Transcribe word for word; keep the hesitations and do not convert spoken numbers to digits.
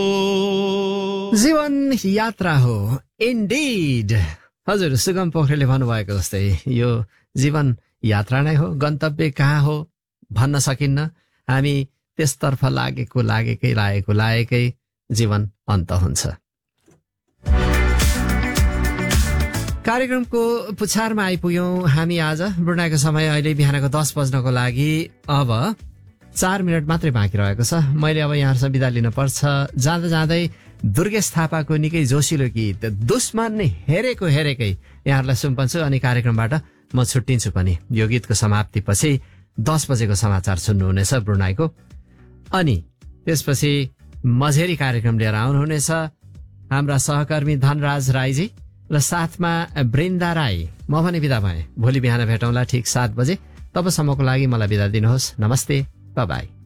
जीवन यात्रा हो इन्डिड। हजुर, सुगम पोखरेलले भन्नुभएको जस्तै यो जीवन यात्रा नै हो, गन्तव्य कहाँ हो भन्न सकिन्न। हामी त्यसतर्फ लागेको लागेकै लागेको लागेकै जीवन अन्त हुन्छ। कार्यक्रमको पुछारमा आइपुग्यौं हामी आज। ब्रुनाईको समय अहिले बिहानको दस बज्नको लागि अब चार मिनट मात्रै बाँकी रहेको छ। मैले अब यहाँहरूसँग बिदा लिनु पर्छ। जाँदा जाँदै दुर्गेश थापाको निकै जोसिलो गीत दुश्मन हेरेको हेरेकै यहाँहरूलाई सुम्पन्छु अनि कार्यक्रमबाट म छुट्टिन्छु पनि। यो गीतको समाप्तिपछि दस बजेको समाचार सुन्नुहुनेछ ब्रुनाईको, अनि त्यसपछि मझेरी कार्यक्रम लिएर आउनुहुनेछ हाम्रा सहकर्मी धनराज राईजी र साथमा वृन्दा राई। म भने बिदा भएँ। भोलि बिहान भेटौँला ठिक सात बजे। तबसम्मको लागि मलाई बिदा दिनुहोस्। नमस्ते, बाई बाई।